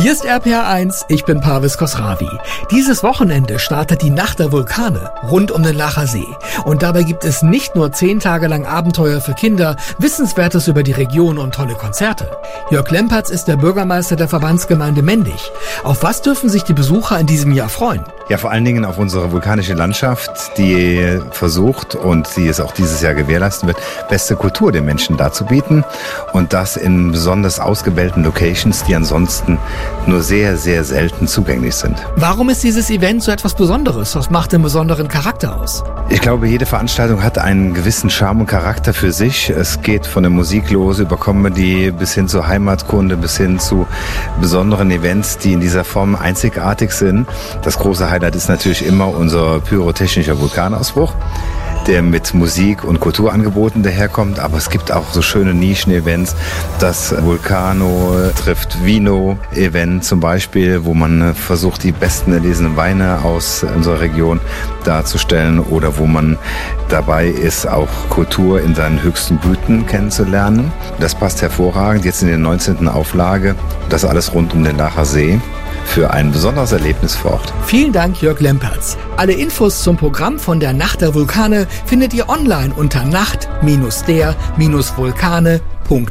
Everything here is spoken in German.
Hier ist RPR1, ich bin Parvis Khosravi. Dieses Wochenende startet die Nacht der Vulkane rund um den Lacher See. Und dabei gibt es nicht nur 10 Tage lang Abenteuer für Kinder, Wissenswertes über die Region und tolle Konzerte. Jörg Lempertz ist der Bürgermeister der Verbandsgemeinde Mendig. Auf was dürfen sich die Besucher in diesem Jahr freuen? Ja, vor allen Dingen auf unsere vulkanische Landschaft, die versucht und die es auch dieses Jahr gewährleisten wird, beste Kultur den Menschen darzubieten. Und das in besonders ausgewählten Locations, die ansonsten nur sehr, sehr selten zugänglich sind. Warum ist dieses Event so etwas Besonderes? Was macht den besonderen Charakter aus? Ich glaube, jede Veranstaltung hat einen gewissen Charme und Charakter für sich. Es geht von der Musik los über Comedy bis hin zur Heimatkunde, bis hin zu besonderen Events, die in dieser Form einzigartig sind. Das große Highlight ist natürlich immer unser pyrotechnischer Vulkanausbruch, der mit Musik und Kulturangeboten daherkommt, aber es gibt auch so schöne Nischen-Events, das Vulcano trifft Vino-Event zum Beispiel, wo man versucht, die besten erlesenen Weine aus unserer Region darzustellen oder wo man dabei ist, auch Kultur in seinen höchsten Blüten kennenzulernen. Das passt hervorragend, jetzt in der 19. Auflage, das alles rund um den Lacher See. Für ein besonderes Erlebnis vor Ort. Vielen Dank, Jörg Lempertz. Alle Infos zum Programm von der Nacht der Vulkane findet ihr online unter nacht-der-vulkane.de.